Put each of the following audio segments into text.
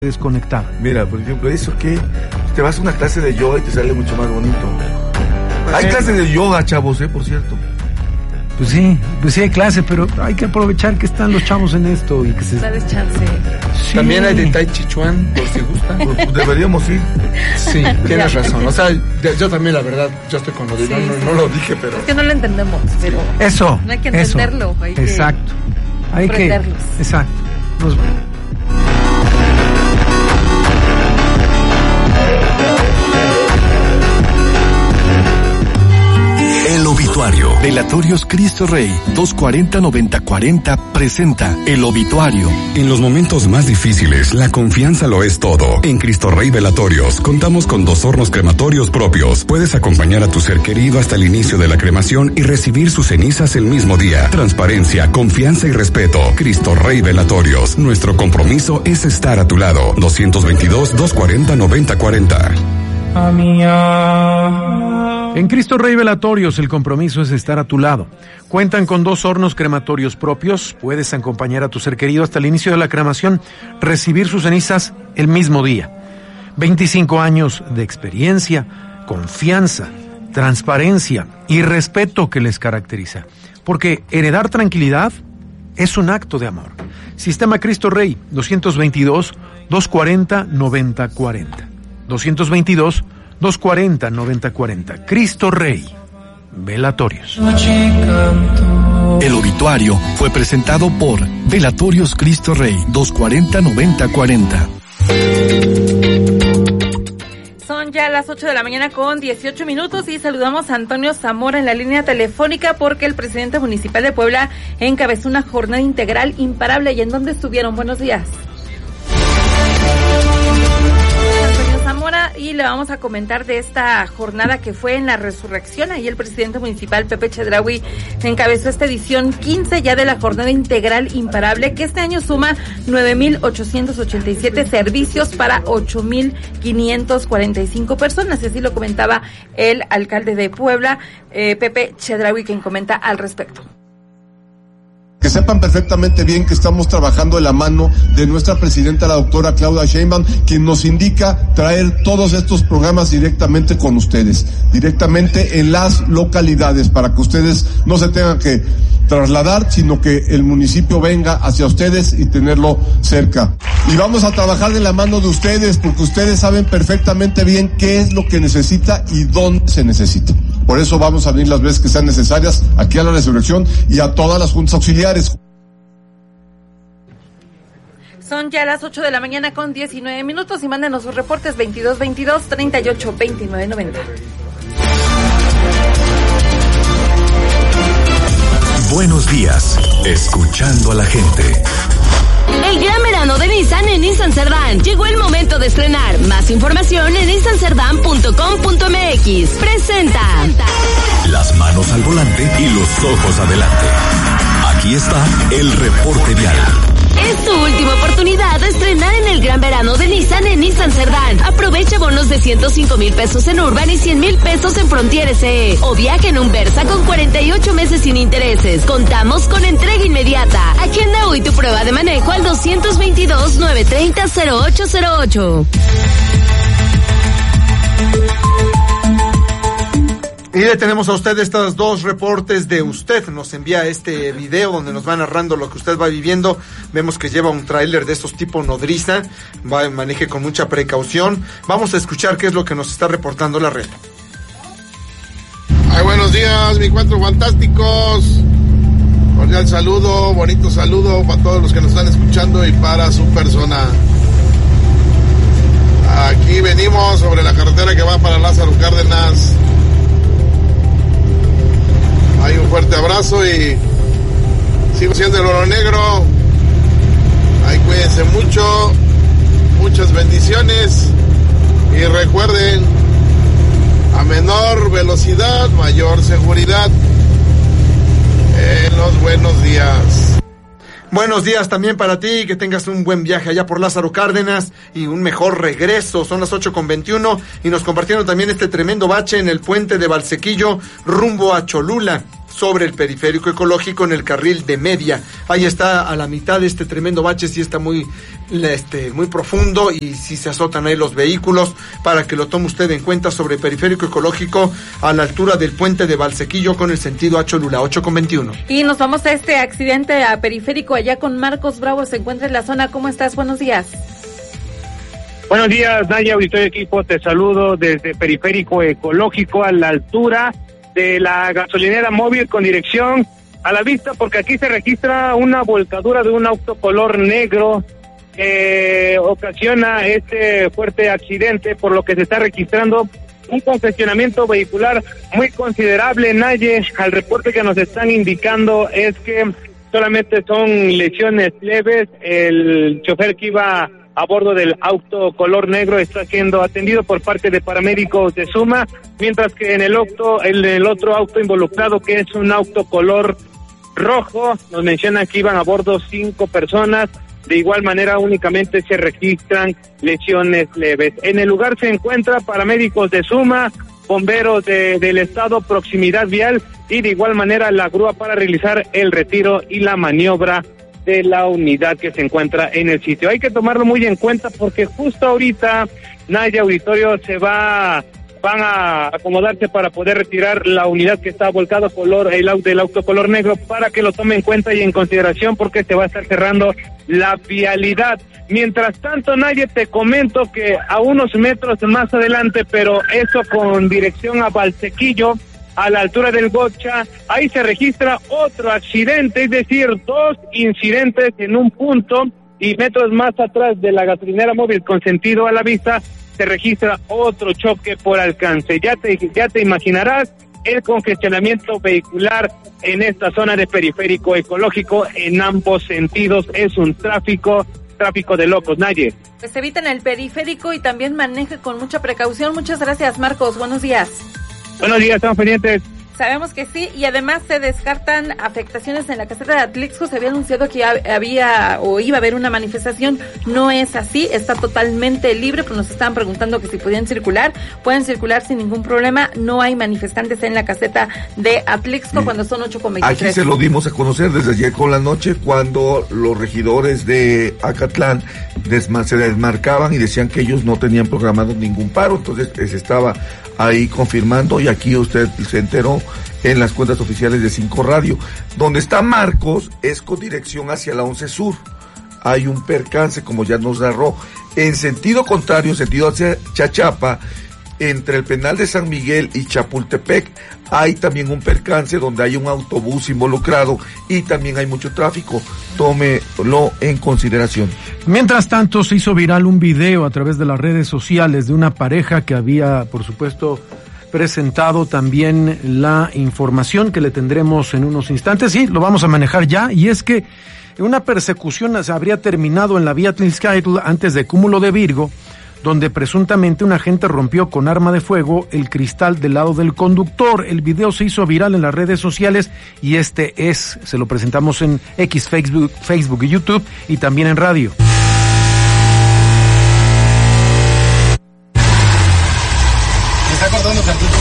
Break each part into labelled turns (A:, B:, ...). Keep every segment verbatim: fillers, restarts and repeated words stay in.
A: desconectar.
B: Mira, por ejemplo, eso que te vas a una clase de yoga y te sale mucho más bonito. Hay clases de yoga, chavos, eh, por cierto.
A: Pues sí, pues sí hay clase, pero hay que aprovechar que están los chavos en esto y que se...
C: Dales chance.
D: Sí. También hay de Tai Chi Chuan, por si gusta.
B: Pues deberíamos ir.
D: Sí, tienes razón. O sea, yo también, la verdad, yo estoy con lo de... Sí, no, no,
C: sí.
D: no lo dije, pero...
C: Es que no lo entendemos, pero...
A: Eso,
C: no hay que entenderlo.
A: Eso.
C: Hay que
A: exacto. Hay que... Exacto. Nos...
E: El Obituario. Velatorios Cristo Rey doscientos cuarenta noventa cuarenta presenta El Obituario.
F: En los momentos más difíciles, la confianza lo es todo. En Cristo Rey Velatorios contamos con dos hornos crematorios propios. Puedes acompañar a tu ser querido hasta el inicio de la cremación y recibir sus cenizas el mismo día. Transparencia, confianza y respeto. Cristo Rey Velatorios. Nuestro compromiso es estar a tu lado. doscientos veintidós, doscientos cuarenta, noventa cuarenta.
A: En Cristo Rey Velatorios el compromiso es estar a tu lado. Cuentan con dos hornos crematorios propios. Puedes acompañar a tu ser querido hasta el inicio de la cremación, recibir sus cenizas el mismo día. veinticinco años de experiencia, confianza, transparencia y respeto que les caracteriza. Porque heredar tranquilidad es un acto de amor. Sistema Cristo Rey, doscientos veintidós, doscientos cuarenta, noventa cuarenta. doscientos veintidós, doscientos cuarenta, noventa cuarenta. Cristo Rey Velatorios.
E: El Obituario fue presentado por Velatorios Cristo Rey doscientos cuarenta, noventa cuarenta.
C: Son ya las ocho de la mañana con dieciocho minutos y saludamos a Antonio Zamora en la línea telefónica porque el presidente municipal de Puebla encabezó una jornada integral imparable. ¿Y en dónde estuvieron? Buenos días. Zamora, y le vamos a comentar de esta jornada que fue en la Resurrección. Ahí el presidente municipal Pepe Chedraui encabezó esta edición quince ya de la jornada integral imparable, que este año suma nueve mil ochocientos ochenta y siete servicios para ocho mil quinientos cuarenta y cinco personas, y así lo comentaba el alcalde de Puebla, eh, Pepe Chedraui, quien comenta al respecto.
G: Que sepan perfectamente bien que estamos trabajando de la mano de nuestra presidenta, la doctora Claudia Sheinbaum, quien nos indica traer todos estos programas directamente con ustedes, directamente en las localidades, para que ustedes no se tengan que trasladar, sino que el municipio venga hacia ustedes y tenerlo cerca. Y vamos a trabajar de la mano de ustedes, porque ustedes saben perfectamente bien qué es lo que necesita y dónde se necesita. Por eso vamos a venir las veces que sean necesarias aquí a la Resurrección y a todas las juntas auxiliares.
C: Son ya las ocho de la mañana con diecinueve minutos y mándenos sus reportes veintidós veintidós, treinta y ocho, veintinueve noventa.
E: Buenos días, escuchando a la gente.
H: El gran verano de Nissan en Nissan Cerdán. Llegó el momento de estrenar. Más información en nissan cerdán punto com punto m x. Presenta.
E: Las manos al volante y los ojos adelante. Aquí está el reporte vial.
H: Es tu última oportunidad de estrenar en el gran verano de Nissan en Nissan Cerdán. Aprovecha bonos de ciento cinco mil pesos en Urban y cien mil pesos en Frontier S E. O viaja en un Versa con cuarenta y ocho meses sin intereses. Contamos con entrega inmediata. Agenda hoy tu prueba de manejo al doscientos veintidós, novecientos treinta, cero ocho cero ocho.
D: Y le tenemos a usted estos dos reportes de usted. Nos envía este video donde nos va narrando lo que usted va viviendo. Vemos que lleva un tráiler de estos tipo nodriza. Va, maneje con mucha precaución. Vamos a escuchar qué es lo que nos está reportando la red.
I: Ay, buenos días, mis cuatro fantásticos. Cordial saludo, bonito saludo para todos los que nos están escuchando y para su persona. Aquí venimos sobre la carretera que va para Lázaro Cárdenas. Hay un fuerte abrazo y sigo siendo el oro negro. Ahí cuídense mucho, muchas bendiciones y recuerden, a menor velocidad, mayor seguridad en los buenos días.
D: Buenos días también para ti, que tengas un buen viaje allá por Lázaro Cárdenas y un mejor regreso. Son las ocho con veintiuno y nos compartieron también este tremendo bache en el puente de Valsequillo rumbo a Cholula. sobre el periférico ecológico en el carril de media. Ahí está a la mitad de este tremendo bache, sí está muy, este, muy profundo y sí se azotan ahí los vehículos, para que lo tome usted en cuenta, sobre periférico ecológico a la altura del puente de Valsequillo con el sentido a Cholula, ocho con veintiuno.
C: Y nos vamos a este accidente a periférico allá con Marcos Bravo, se encuentra en la zona. ¿Cómo estás? Buenos días.
J: Buenos días, Naya, auditorio equipo, te saludo desde periférico ecológico a la altura de la gasolinera móvil con dirección a la vista, porque aquí se registra una volcadura de un auto color negro que ocasiona este fuerte accidente, por lo que se está registrando un congestionamiento vehicular muy considerable. Naye, al reporte que nos están indicando es que solamente son lesiones leves. El chofer que iba a bordo del auto color negro está siendo atendido por parte de paramédicos de Suma, mientras que en el auto, en el otro auto involucrado, que es un auto color rojo, nos mencionan que iban a bordo cinco personas. De igual manera, únicamente se registran lesiones leves. En el lugar se encuentra paramédicos de Suma, bomberos de, del estado, proximidad vial y de igual manera la grúa para realizar el retiro y la maniobra de la unidad que se encuentra en el sitio. Hay que tomarlo muy en cuenta porque justo ahorita, Naya, auditorio, se va, van a acomodarse para poder retirar la unidad que está volcado color, el auto, del auto color negro, para que lo tome en cuenta y en consideración, porque se va a estar cerrando la vialidad. Mientras tanto, Naya, te comento que a unos metros más adelante, pero eso con dirección a Valsequillo, a la altura del Gocha, ahí se registra otro accidente, es decir, dos incidentes en un punto, y metros más atrás de la gasolinera móvil con sentido a la vista se registra otro choque por alcance. Ya te, ya te imaginarás el congestionamiento vehicular en esta zona de periférico ecológico en ambos sentidos. Es un tráfico, tráfico de locos, Naye.
C: Pues eviten el periférico y también maneje con mucha precaución. Muchas gracias, Marcos. Buenos días.
J: Buenos días, estamos pendientes.
C: Sabemos que sí, y además se descartan afectaciones en la caseta de Atlixco. Se había anunciado que había o iba a haber una manifestación. No es así, está totalmente libre, pues nos estaban preguntando que si podían circular. Pueden circular sin ningún problema. No hay manifestantes en la caseta de Atlixco sí. Cuando son ocho con veintitrés.
B: Aquí se lo dimos a conocer desde ayer con la noche, cuando los regidores de Acatlán desma- se desmarcaban y decían que ellos no tenían programado ningún paro. Entonces se estaba ahí confirmando, y aquí usted se enteró en las cuentas oficiales de Cinco Radio. Donde está Marcos es con dirección hacia la once Sur. Hay un percance, como ya nos narró. En sentido contrario, sentido hacia Chachapa, entre el penal de San Miguel y Chapultepec, hay también un percance donde hay un autobús involucrado y también hay mucho tráfico. Tómelo en consideración.
A: Mientras tanto, se hizo viral un video a través de las redes sociales de una pareja que había, por supuesto, presentado también la información que le tendremos en unos instantes. Sí, lo vamos a manejar ya, y es que una persecución se habría terminado en la vía Tliscaitl antes de Cúmulo de Virgo, donde presuntamente un agente rompió con arma de fuego el cristal del lado del conductor. El video se hizo viral en las redes sociales y este es, se lo presentamos en X, Facebook, Facebook y YouTube, y también en radio.
K: Me está cortando cartucho.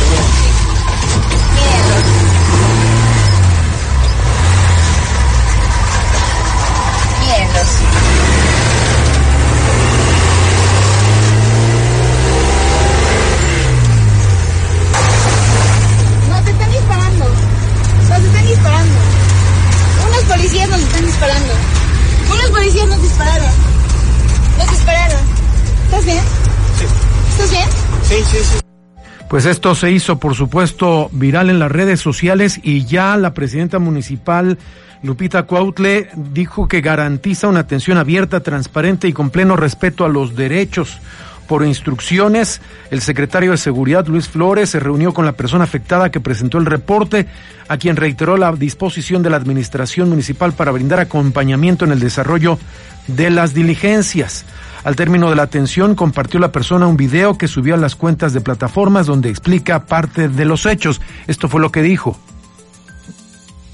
A: Pues esto se hizo, por supuesto, viral en las redes sociales, y ya la presidenta municipal, Lupita Cuautle, dijo que garantiza una atención abierta, transparente y con pleno respeto a los derechos. Por instrucciones, el secretario de Seguridad, Luis Flores, se reunió con la persona afectada que presentó el reporte, a quien reiteró la disposición de la administración municipal para brindar acompañamiento en el desarrollo de las diligencias. Al término de la atención, compartió la persona un video que subió a las cuentas de plataformas donde explica parte de los hechos. Esto fue lo que dijo.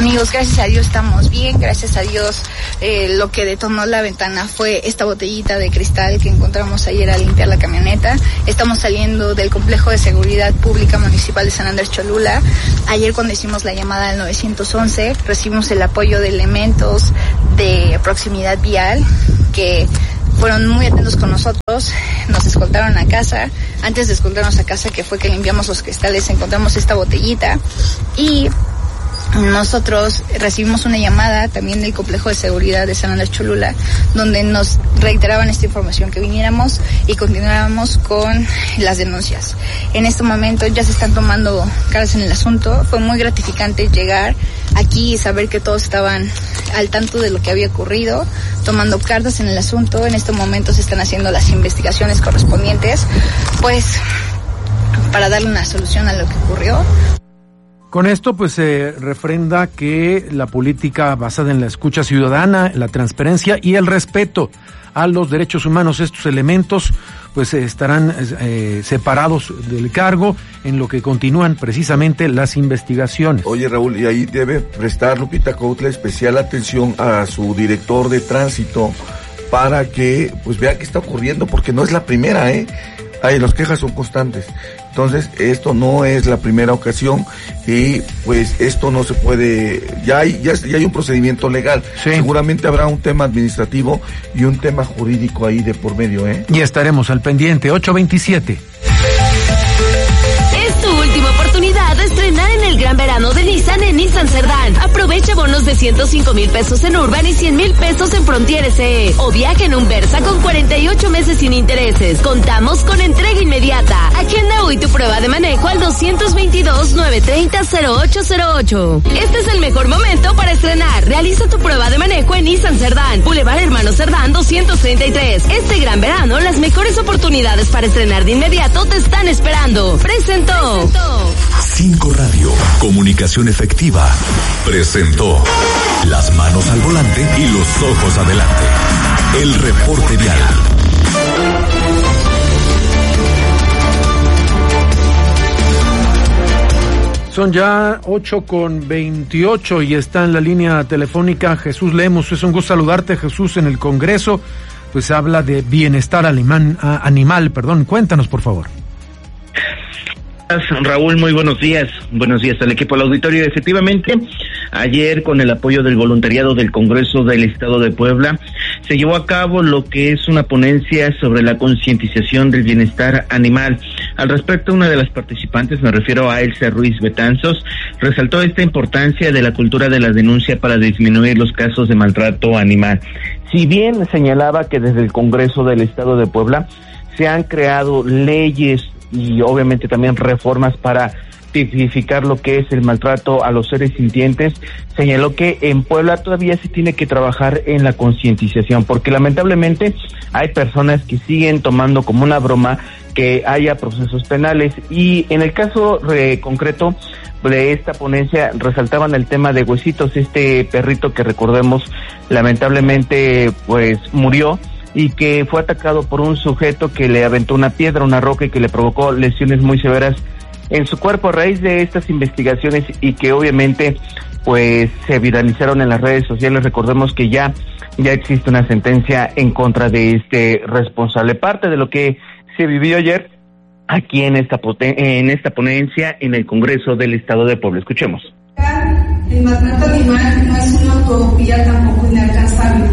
L: Amigos, gracias a Dios estamos bien, gracias a Dios eh, lo que detonó la ventana fue esta botellita de cristal que encontramos ayer al limpiar la camioneta. Estamos saliendo del complejo de seguridad pública municipal de San Andrés Cholula. Ayer cuando hicimos la llamada al nueve once recibimos el apoyo de elementos de proximidad vial que fueron muy atentos con nosotros, nos escoltaron a casa. Antes de escoltarnos a casa, que fue que limpiamos los cristales, encontramos esta botellita y nosotros recibimos una llamada también del complejo de seguridad de San Andrés Cholula, donde nos reiteraban esta información, que viniéramos y continuáramos con las denuncias. En este momento ya se están tomando cartas en el asunto. Fue muy gratificante llegar aquí y saber que todos estaban al tanto de lo que había ocurrido, tomando cartas en el asunto. En este momento se están haciendo las investigaciones correspondientes, pues, para darle una solución a lo que ocurrió.
A: Con esto pues se refrenda que la política basada en la escucha ciudadana, la transparencia y el respeto a los derechos humanos, estos elementos pues estarán eh, separados del cargo en lo que continúan precisamente las investigaciones.
B: Oye, Raúl, y ahí debe prestar Lupita Cuautla especial atención a su director de tránsito para que pues vea qué está ocurriendo, porque no es la primera, ¿eh? Ay, las quejas son constantes. Entonces, esto no es la primera ocasión y pues esto no se puede, ya hay, ya, ya hay un procedimiento legal. Sí. Seguramente habrá un tema administrativo y un tema jurídico ahí de por medio, ¿eh?
A: Y estaremos al pendiente. ocho veintisiete.
H: Es tu última oportunidad de estrenar en el gran verano de Nissan en Nissan Cerdán. Aprovecha bonos de ciento cinco mil pesos en Urban y cien mil pesos en Frontier S E. O viaja en un Versa con cuarenta y ocho meses sin intereses. Contamos con entrega inmediata. Agenda hoy tu prueba de manejo al dos veintidós, nueve treinta, cero ocho cero ocho. Este es el mejor momento para estrenar. Realiza tu prueba de manejo en Nissan Cerdán. Boulevard Hermano Cerdán doscientos treinta y tres. Este gran verano, las mejores oportunidades para estrenar de inmediato te están esperando. Presentó. Presentó.
E: Cinco Radio, comunicación efectiva, presentó las manos al volante y los ojos adelante. El reporte vial.
A: Son ya ocho con veintiocho y está en la línea telefónica Jesús Lemos. Es un gusto saludarte, Jesús. En el Congreso pues habla de bienestar alemán, animal, perdón. Cuéntanos, por favor.
M: Raúl, muy buenos días. Buenos días al equipo del auditorio. Efectivamente, ayer, con el apoyo del voluntariado del Congreso del Estado de Puebla, se llevó a cabo lo que es una ponencia sobre la concientización del bienestar animal. Al respecto, una de las participantes, me refiero a Elsa Ruiz Betanzos, resaltó esta importancia de la cultura de la denuncia para disminuir los casos de maltrato animal. Si bien señalaba que desde el Congreso del Estado de Puebla se han creado leyes y obviamente también reformas para tipificar lo que es el maltrato a los seres sintientes, señaló que en Puebla todavía se tiene que trabajar en la concientización, porque lamentablemente hay personas que siguen tomando como una broma que haya procesos penales, y en el caso eh, concreto de esta ponencia resaltaban el tema de Huesitos, este perrito que recordemos lamentablemente pues murió y que fue atacado por un sujeto que le aventó una piedra, una roca, y que le provocó lesiones muy severas en su cuerpo. A raíz de estas investigaciones y que obviamente pues se viralizaron en las redes sociales, recordemos que ya ya existe una sentencia en contra de este responsable. Parte de lo que se vivió ayer aquí en esta poten- en esta ponencia en el Congreso del Estado de Puebla. Escuchemos.
N: El maltrato animal no es una utopía tampoco inalcanzable.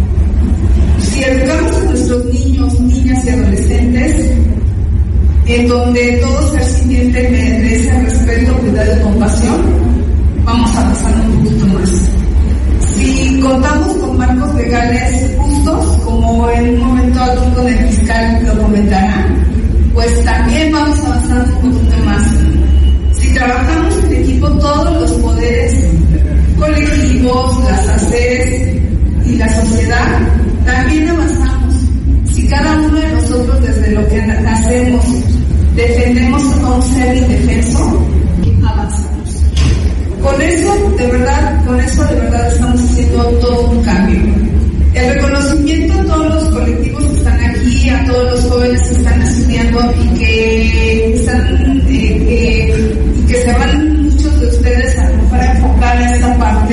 N: Si educamos a nuestros niños, niñas y adolescentes en donde todo ser sintiente merece respeto, cuidado y compasión, vamos avanzando un poquito más. Si contamos con marcos legales justos, como en un momento dado con el fiscal lo comentará, pues también vamos avanzando un poquito más. Si trabajamos en equipo todos los poderes colectivos, las A C Es y la sociedad, también avanzamos. Si cada uno de nosotros desde lo que hacemos defendemos a un ser indefenso, avanzamos. Con eso, de verdad, con eso de verdad estamos haciendo todo un cambio. El reconocimiento a todos los colectivos que están aquí, a todos los jóvenes que están estudiando y que están, eh, eh, y que se van muchos de ustedes a, para enfocar a esta parte.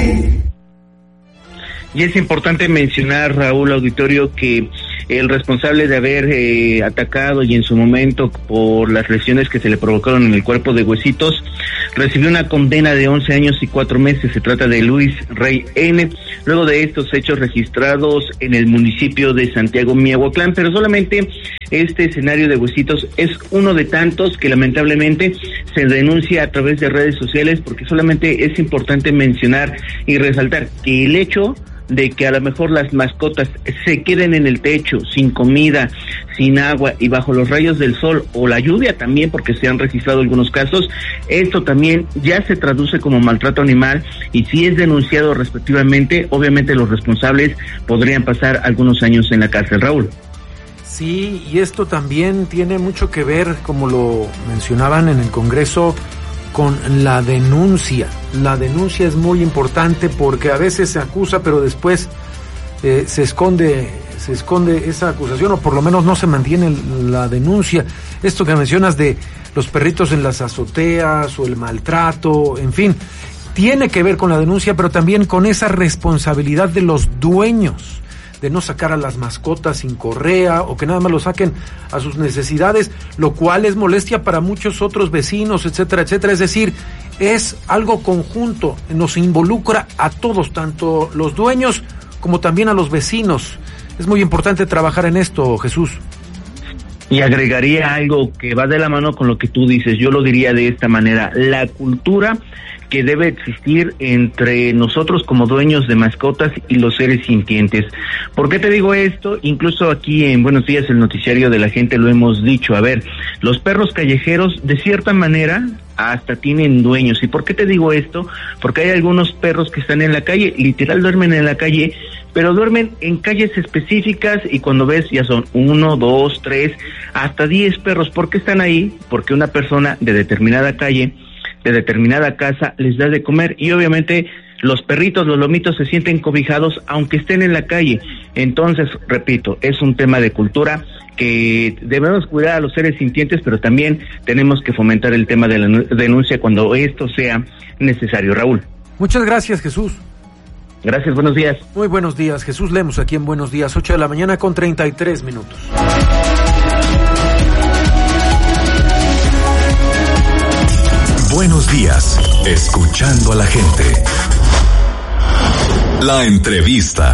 M: Y es importante mencionar, Raúl, auditorio, que el responsable de haber eh, atacado y en su momento por las lesiones que se le provocaron en el cuerpo de Huesitos, recibió una condena de once años y cuatro meses. Se trata de Luis Rey N., luego de estos hechos registrados en el municipio de Santiago Miahuatlán, pero solamente este escenario de Huesitos es uno de tantos que lamentablemente se denuncia a través de redes sociales, porque solamente es importante mencionar y resaltar que el hecho de que a lo mejor las mascotas se queden en el techo, sin comida, sin agua y bajo los rayos del sol o la lluvia también, porque se han registrado algunos casos, esto también ya se traduce como maltrato animal, y si es denunciado respectivamente, obviamente los responsables podrían pasar algunos años en la cárcel, Raúl.
A: Sí, y esto también tiene mucho que ver, como lo mencionaban en el Congreso, con la denuncia. La denuncia es muy importante porque a veces se acusa, pero después eh, se esconde se esconde esa acusación, o por lo menos no se mantiene la denuncia. Esto que mencionas de los perritos en las azoteas o el maltrato, en fin, tiene que ver con la denuncia, pero también con esa responsabilidad de los dueños de no sacar a las mascotas sin correa o que nada más lo saquen a sus necesidades, lo cual es molestia para muchos otros vecinos, etcétera, etcétera. Es decir, es algo conjunto, nos involucra a todos, tanto los dueños como también a los vecinos. Es muy importante trabajar en esto, Jesús.
M: Y agregaría algo que va de la mano con lo que tú dices, yo lo diría de esta manera: la cultura que debe existir entre nosotros como dueños de mascotas y los seres sintientes. ¿Por qué te digo esto? Incluso aquí en Buenos Días, el noticiario de la gente, lo hemos dicho. A ver, los perros callejeros de cierta manera hasta tienen dueños. ¿Y por qué te digo esto? Porque hay algunos perros que están en la calle, literal duermen en la calle, pero duermen en calles específicas, y cuando ves ya son uno, dos, tres, hasta diez perros. ¿Por qué están ahí? Porque una persona de determinada calle, de determinada casa, les da de comer, y obviamente los perritos, los lomitos se sienten cobijados aunque estén en la calle. Entonces, repito, es un tema de cultura que debemos cuidar a los seres sintientes, pero también tenemos que fomentar el tema de la denuncia cuando esto sea necesario, Raúl.
A: Muchas gracias, Jesús.
M: Gracias, buenos días.
A: Muy buenos días, Jesús Lemos, aquí en Buenos Días, ocho de la mañana con treinta y tres minutos.
E: Buenos días, escuchando a la gente. La entrevista.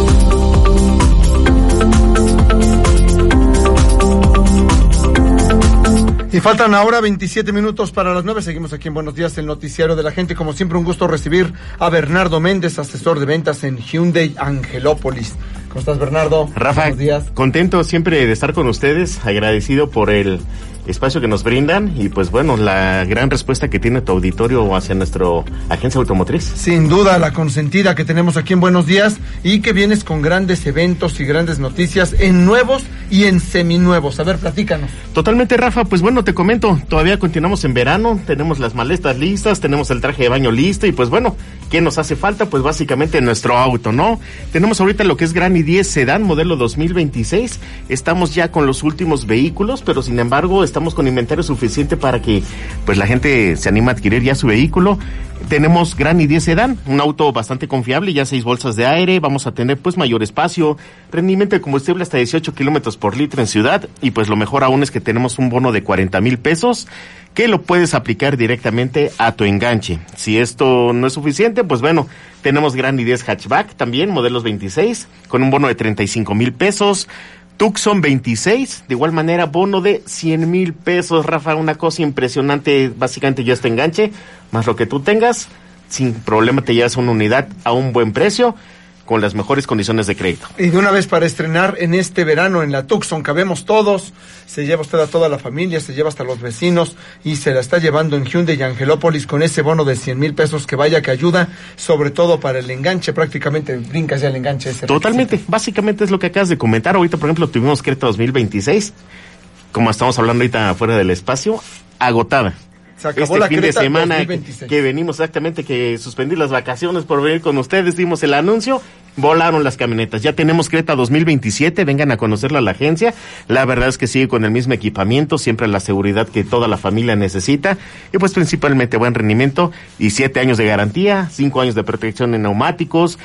D: Y faltan ahora veintisiete minutos para las nueve. Seguimos aquí en Buenos Días, el noticiario de la gente. Como siempre, un gusto recibir a Bernardo Méndez, asesor de ventas en Hyundai Angelópolis. ¿Cómo estás, Bernardo?
O: Rafa, buenos días. Contento siempre de estar con ustedes, agradecido por el espacio que nos brindan y pues bueno, la gran respuesta que tiene tu auditorio hacia nuestra agencia automotriz.
D: Sin duda, la consentida que tenemos aquí en Buenos Días, y que vienes con grandes eventos y grandes noticias en nuevos y en seminuevos. A ver, platícanos.
O: Totalmente, Rafa, pues bueno, te comento, todavía continuamos en verano, tenemos las maletas listas, tenemos el traje de baño listo y pues bueno, ¿qué nos hace falta? Pues básicamente nuestro auto, ¿no? Tenemos ahorita lo que es Gran i diez Sedán modelo dos mil veintiséis, estamos ya con los últimos vehículos, pero sin embargo estamos con inventario suficiente para que pues la gente se anime a adquirir ya su vehículo. Tenemos Gran i diez Sedán, un auto bastante confiable, ya seis bolsas de aire, vamos a tener pues mayor espacio, rendimiento de combustible hasta dieciocho kilómetros por litro en ciudad, y pues lo mejor aún es que tenemos un bono de cuarenta mil pesos que lo puedes aplicar directamente a tu enganche. Si esto no es suficiente, pues bueno, tenemos Gran i diez Hatchback también, modelos veintiséis, con un bono de treinta y cinco mil pesos. Tucson veintiséis, de igual manera, bono de cien mil pesos, Rafa, una cosa impresionante, básicamente ya está enganche, más lo que tú tengas, sin problema te llevas una unidad a un buen precio, con las mejores condiciones de crédito.
D: Y de una vez para estrenar en este verano en la Tucson, cabemos todos, se lleva usted a toda la familia, se lleva hasta los vecinos, y se la está llevando en Hyundai Angelópolis con ese bono de cien mil pesos que vaya que ayuda, sobre todo para el enganche, prácticamente brincas ya el enganche ese.
O: Totalmente, requisito. Básicamente es lo que acabas de comentar. Ahorita, por ejemplo, tuvimos Creta dos mil veintiséis, como estamos hablando ahorita fuera del espacio, agotada.
D: Se acabó
O: este
D: la
O: fin
D: Creta
O: de semana
D: dos mil veintiséis.
O: Que venimos exactamente, que suspendí las vacaciones por venir con ustedes, dimos el anuncio, volaron las camionetas. Ya tenemos Creta dos mil veintisiete, vengan a conocerla a la agencia. La verdad es que sigue con el mismo equipamiento, siempre la seguridad que toda la familia necesita, y pues principalmente buen rendimiento y siete años de garantía, cinco años de protección en neumáticos.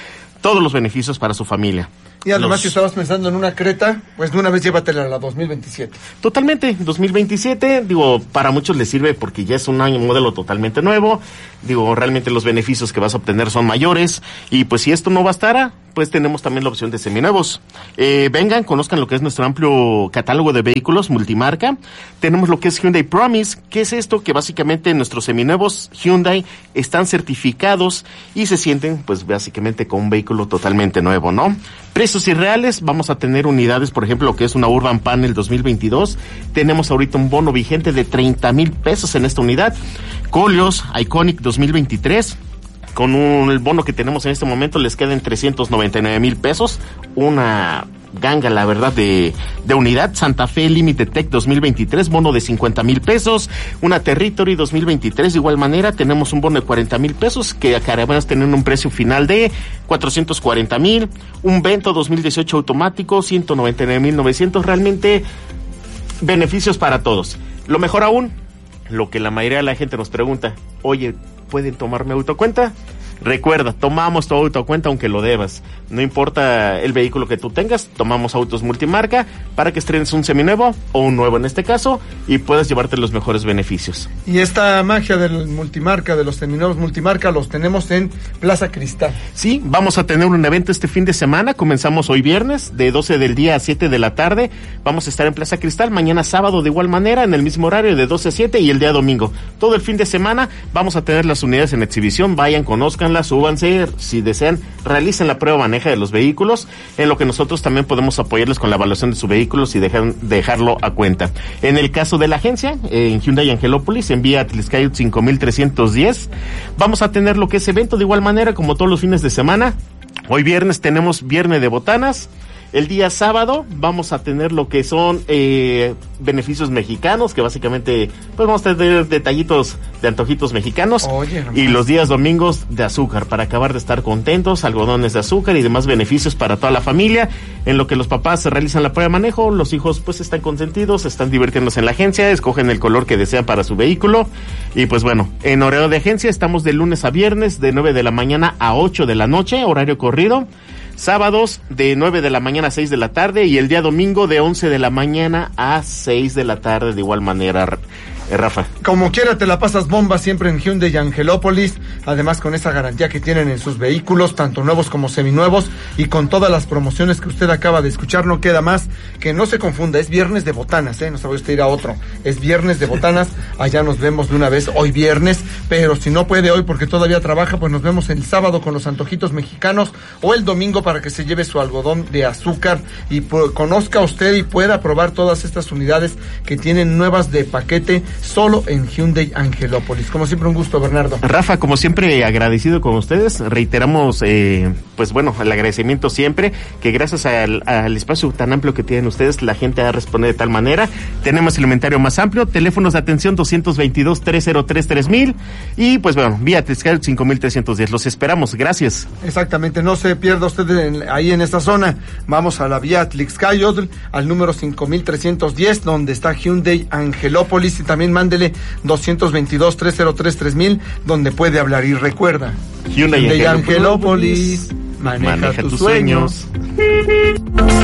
O: todos los beneficios para su familia.
D: Y además,
O: Los...
D: si estabas pensando en una Creta, pues de una vez llévatela a la dos mil veintisiete.
O: Totalmente, dos mil veintisiete, digo, para muchos les sirve porque ya es un año modelo totalmente nuevo, digo, realmente los beneficios que vas a obtener son mayores, y pues si esto no bastara, pues tenemos también la opción de seminuevos. Eh, vengan, conozcan lo que es nuestro amplio catálogo de vehículos multimarca. Tenemos lo que es Hyundai Promise. ¿Qué es esto? Que básicamente nuestros seminuevos Hyundai están certificados y se sienten, pues básicamente con un vehículo totalmente nuevo, ¿no? Precios irreales, vamos a tener unidades, por ejemplo, lo que es una Urban Panel dos mil veintidós. Tenemos ahorita un bono vigente de treinta mil pesos en esta unidad. Colios Iconic dos mil veintitrés. Con un, el bono que tenemos en este momento les quedan trescientos noventa y nueve mil pesos. Una ganga, la verdad, de, de unidad. Santa Fe Limited Tech dos mil veintitrés, bono de cincuenta mil pesos. Una Territory dos mil veintitrés, de igual manera, tenemos un bono de cuarenta mil pesos, que caravanas tienen un precio final de cuatrocientos cuarenta mil. Un Vento dos mil dieciocho automático, ciento noventa y nueve mil novecientos. Realmente, beneficios para todos. Lo mejor aún, lo que la mayoría de la gente nos pregunta, oye, ¿pueden tomar mi autocuenta? Recuerda, tomamos tu autocuenta aunque lo debas. No importa el vehículo que tú tengas, tomamos autos multimarca para que estrenes un seminuevo o un nuevo en este caso y puedas llevarte los mejores beneficios.
D: Y esta magia del multimarca, de los seminuevos multimarca, los tenemos en Plaza Cristal.
O: Sí, vamos a tener un evento este fin de semana. Comenzamos hoy viernes de doce del día a siete de la tarde. Vamos a estar en Plaza Cristal. Mañana sábado de igual manera en el mismo horario de doce a siete, y el día domingo. Todo el fin de semana vamos a tener las unidades en exhibición. Vayan, conozcan, súbanse, si desean, realicen la prueba maneja de los vehículos, en lo que nosotros también podemos apoyarles con la evaluación de sus vehículos y dejar, dejarlo a cuenta. En el caso de la agencia, eh, en Hyundai Angelópolis, en vía Atliscayot cinco mil trescientos diez, vamos a tener lo que es evento de igual manera como todos los fines de semana. Hoy viernes tenemos Viernes de Botanas. El día sábado vamos a tener lo que son eh, beneficios mexicanos, que básicamente pues vamos a tener detallitos de antojitos mexicanos.
D: Oye,
O: y los días domingos de azúcar, para acabar de estar contentos, algodones de azúcar y demás beneficios para toda la familia. En lo que los papás realizan la prueba de manejo, los hijos pues están consentidos, están divirtiéndose en la agencia, escogen el color que desean para su vehículo. Y pues bueno, en horario de agencia estamos de lunes a viernes de nueve de la mañana a ocho de la noche, horario corrido. Sábados de nueve de la mañana a seis de la tarde, y el día domingo de once de la mañana a seis de la tarde de igual manera. Eh, Rafa.
D: Como quiera te la pasas bomba siempre en Hyundai Angelópolis, además con esa garantía que tienen en sus vehículos, tanto nuevos como seminuevos, y con todas las promociones que usted acaba de escuchar. No queda más que no se confunda, es viernes de botanas, ¿eh? No se vaya usted a ir a otro, es viernes de botanas. Allá nos vemos de una vez hoy viernes, pero si no puede hoy porque todavía trabaja, pues nos vemos el sábado con los antojitos mexicanos, o el domingo para que se lleve su algodón de azúcar y pues, conozca usted y pueda probar todas estas unidades que tienen nuevas de paquete, solo en Hyundai Angelópolis. Como siempre, un gusto, Bernardo.
O: Rafa, como siempre, agradecido con ustedes. Reiteramos, eh, pues bueno, el agradecimiento siempre, que gracias al, al espacio tan amplio que tienen ustedes, la gente ha respondido de tal manera. Tenemos el inventario más amplio, teléfonos de atención doscientos veintidós, trescientos tres, tres mil, y pues bueno, vía Atliscayot cinco mil trescientos diez. Los esperamos, gracias.
D: Exactamente, no se pierda usted en, ahí en esta zona. Vamos a la vía Atliscayot, al número cinco mil trescientos diez, donde está Hyundai Angelópolis, y también mándele doscientos veintidós, trescientos tres, tres mil, donde puede hablar. Y recuerda,
O: Hyundai,
D: Hyundai
O: Angelópolis,
D: Angelópolis, maneja,
O: maneja
D: tus,
O: tus
D: sueños.
O: sueños.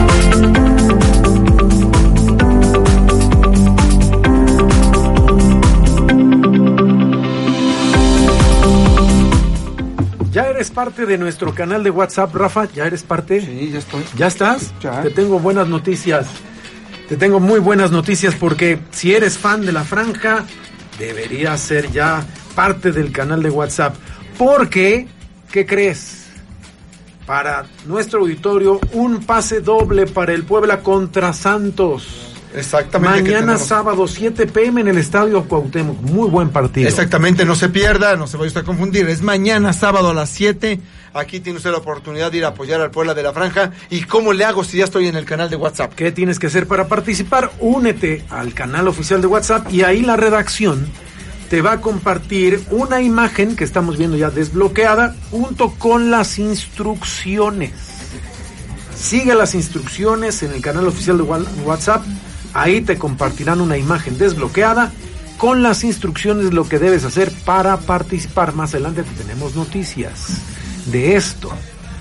A: ¿Ya eres parte de nuestro canal de WhatsApp, Rafa? ¿Ya eres parte?
D: Sí, ya estoy.
A: ¿Ya estás?
D: Ya.
A: Te tengo buenas noticias. Te tengo muy buenas noticias, porque si eres fan de La Franja, deberías ser ya parte del canal de WhatsApp. Porque, ¿qué crees? Para nuestro auditorio, un pase doble para el Puebla contra Santos.
D: Exactamente.
A: Mañana sábado, siete pe eme en el Estadio Cuauhtémoc. Muy buen partido.
D: Exactamente, no se pierda, no se vaya usted a confundir. Es mañana sábado a las siete. Aquí tiene usted la oportunidad de ir a apoyar al Puebla de La Franja. ¿Y cómo le hago si ya estoy en el canal de WhatsApp?
A: ¿Qué tienes que hacer para participar? Únete al canal oficial de WhatsApp, y ahí la redacción te va a compartir una imagen que estamos viendo ya desbloqueada, junto con las instrucciones. Sigue las instrucciones en el canal oficial de WhatsApp. Ahí te compartirán una imagen desbloqueada con las instrucciones de lo que debes hacer para participar. Más adelante te tenemos noticias de esto.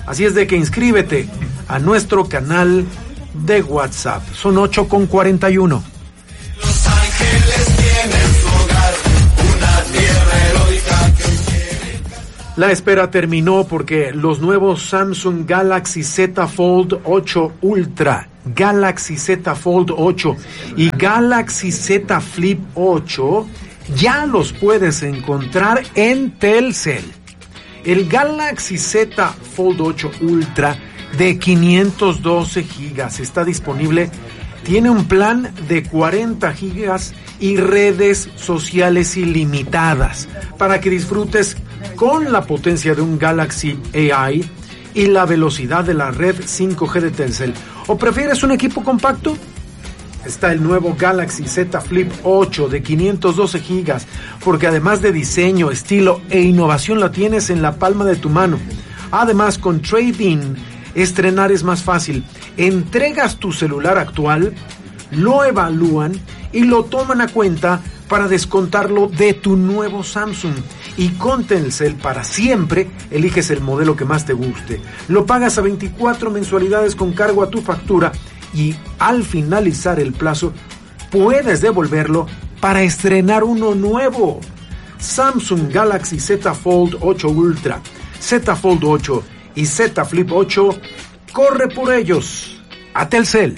A: Así es de que inscríbete a nuestro canal de WhatsApp. Son ocho con cuarenta y uno.
P: Los ángeles tienen su hogar, una tierra heroica que quiere.
A: La espera terminó porque los nuevos Samsung Galaxy Z Fold ocho Ultra, Galaxy Z Fold ocho y Galaxy Z Flip ocho ya los puedes encontrar en Telcel. El Galaxy Z Fold ocho Ultra de quinientos doce gigas está disponible. Tiene un plan de cuarenta gigas y redes sociales ilimitadas para que disfrutes con la potencia de un Galaxy A I y la velocidad de la red cinco G de Telcel. ¿O prefieres un equipo compacto? Está el nuevo Galaxy Z Flip ocho de quinientos doce gigas, porque además de diseño, estilo e innovación la tienes en la palma de tu mano. Además, con Trade-in, estrenar es más fácil. Entregas tu celular actual, lo evalúan y lo toman a cuenta para descontarlo de tu nuevo Samsung. Y con Telcel para siempre eliges el modelo que más te guste. Lo pagas a veinticuatro mensualidades con cargo a tu factura y al finalizar el plazo puedes devolverlo para estrenar uno nuevo. Samsung Galaxy Z Fold ocho Ultra, Z Fold ocho y Z Flip ocho, corre por ellos a Telcel.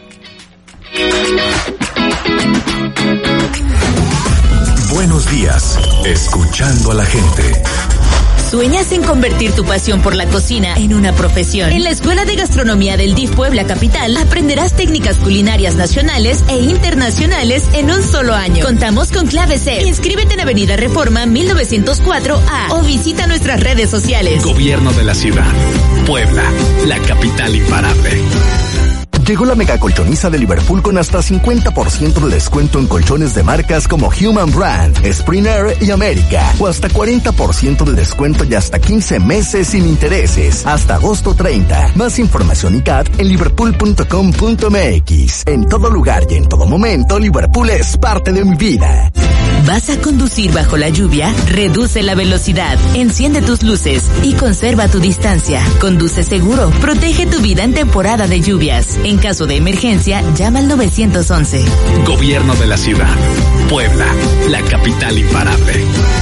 E: Buenos días, escuchando a la gente.
H: ¿Sueñas en convertir tu pasión por la cocina en una profesión? En la Escuela de Gastronomía del D I F Puebla Capital aprenderás técnicas culinarias nacionales e internacionales en un solo año. Contamos con clave C. Inscríbete en Avenida Reforma mil novecientos cuatro A o visita nuestras redes sociales.
Q: Gobierno de la Ciudad. Puebla, la capital imparable.
R: Llegó la mega colchoniza de Liverpool con hasta cincuenta por ciento de descuento en colchones de marcas como Human Brand, Springer y América. O hasta cuarenta por ciento de descuento y hasta quince meses sin intereses. Hasta agosto treinta. Más información y C A T en liverpool punto com punto m x. En todo lugar y en todo momento, Liverpool es parte de mi vida.
H: ¿Vas a conducir bajo la lluvia? Reduce la velocidad, enciende tus luces y conserva tu distancia. Conduce seguro, protege tu vida en temporada de lluvias. En caso de emergencia, llama al nueve once.
Q: Gobierno de la Ciudad. Puebla, la capital imparable.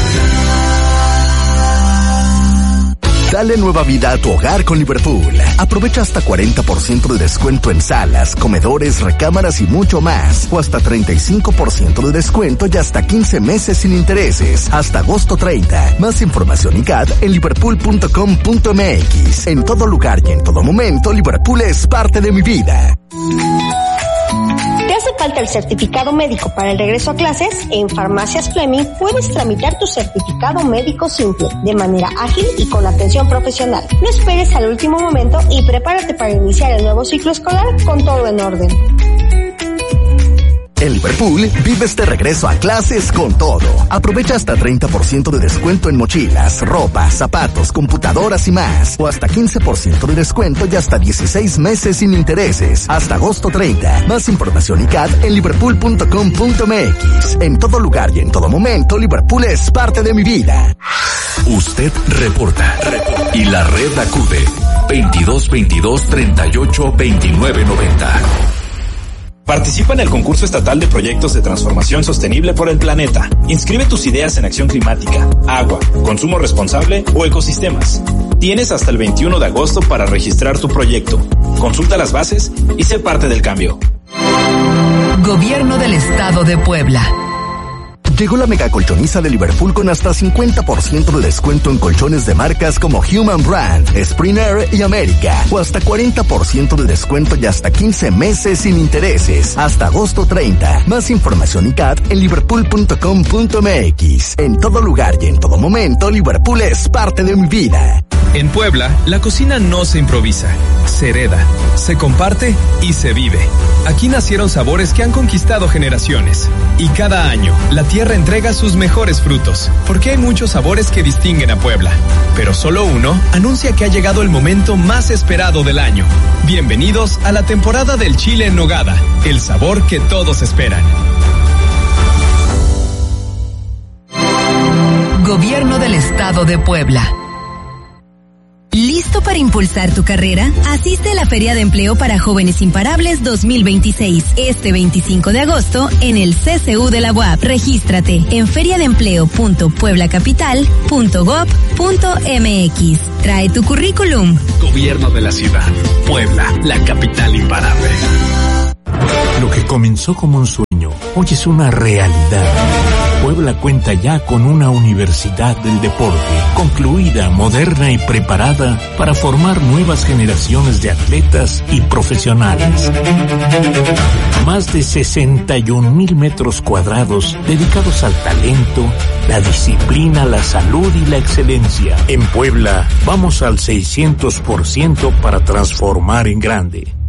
R: Dale nueva vida a tu hogar con Liverpool. Aprovecha hasta cuarenta por ciento de descuento en salas, comedores, recámaras y mucho más. O hasta treinta y cinco por ciento de descuento y hasta quince meses sin intereses. Hasta agosto treinta. Más información y C A T en liverpool punto com punto m x. En todo lugar y en todo momento, Liverpool es parte de mi vida.
S: ¿Te hace falta el certificado médico para el regreso a clases? En Farmacias Fleming puedes tramitar tu certificado médico simple, de manera ágil y con atención profesional. No esperes al último momento y prepárate para iniciar el nuevo ciclo escolar con todo en orden.
R: En Liverpool, vives de regreso a clases con todo. Aprovecha hasta treinta por ciento de descuento en mochilas, ropa, zapatos, computadoras y más. O hasta quince por ciento de descuento y hasta dieciséis meses sin intereses. Hasta agosto treinta. Más información y C A T en liverpool punto com punto m x. En todo lugar y en todo momento, Liverpool es parte de mi vida.
E: Usted reporta. Y la red acude. veintidós veintidós treinta y ocho veintinueve noventa.
T: Participa en el concurso estatal de proyectos de transformación sostenible por el planeta. Inscribe tus ideas en acción climática, agua, consumo responsable o ecosistemas. Tienes hasta el veintiuno de agosto para registrar tu proyecto. Consulta las bases y sé parte del cambio.
H: Gobierno del Estado de Puebla.
R: Llegó la mega colchoniza de Liverpool con hasta cincuenta por ciento de descuento en colchones de marcas como Human Brand, Springer y América. O hasta cuarenta por ciento de descuento y hasta quince meses sin intereses. Hasta agosto treinta. Más información y C A T en liverpool punto com punto m x. En todo lugar y en todo momento, Liverpool es parte de mi vida.
U: En Puebla, la cocina no se improvisa, se hereda, se comparte y se vive. Aquí nacieron sabores que han conquistado generaciones. Y cada año, la tierra entrega sus mejores frutos, porque hay muchos sabores que distinguen a Puebla. Pero solo uno anuncia que ha llegado el momento más esperado del año. Bienvenidos a la temporada del chile en nogada, el sabor que todos esperan.
H: Gobierno del Estado de Puebla. ¿Listo para
F: para impulsar tu carrera? Asiste a la Feria de Empleo para Jóvenes Imparables dos mil veintiséis, este veinticinco de agosto en el C C U de la U A P. Regístrate en feriadeempleo punto puebla capital punto gob punto m x. Trae tu currículum.
Q: Gobierno de la ciudad. Puebla, la capital imparable.
V: Lo que comenzó como un sueño, hoy es una realidad. Puebla cuenta ya con una universidad del deporte, concluida, moderna y preparada para formar nuevas generaciones de atletas y profesionales. Más de sesenta y un mil metros cuadrados dedicados al talento, la disciplina, la salud y la excelencia. En Puebla, vamos al seiscientos por ciento para transformar en grande.